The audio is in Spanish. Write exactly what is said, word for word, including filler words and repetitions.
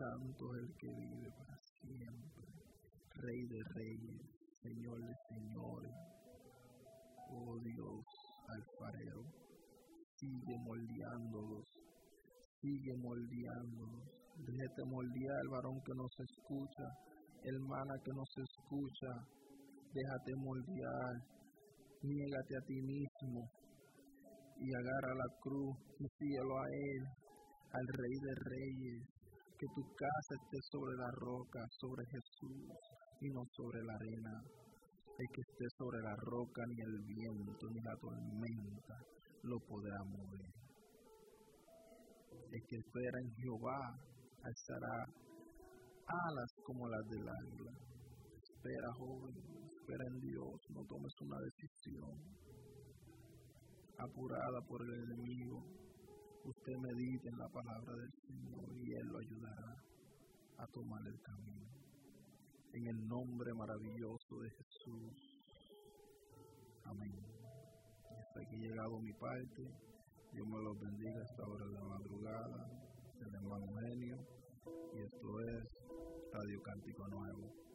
Santo es el que vive para siempre, Rey de reyes, Señor de señores. Oh Dios, alfarero, sigue moldeándolos, sigue moldeándolos. Déjate moldear, varón que nos escucha, hermana que nos escucha, déjate moldear, niégate a ti mismo y agarra la cruz y síguelo a Él, al Rey de Reyes. Que tu casa esté sobre la roca, sobre Jesús y no sobre la arena. El que esté sobre la roca, ni el viento ni la tormenta lo podrá mover. El que espera en Jehová alzará alas como las del águila. Espera, joven, espera en Dios, no tomes una decisión apurada por el enemigo. Usted medite en la palabra del Señor y Él lo ayudará a tomar el camino. En el nombre maravilloso de Jesús. Amén. Hasta aquí ha llegado mi parte. Dios me los bendiga hasta hora de la madrugada. El hermano Eugenio. Y esto es Radio Cántico Nuevo.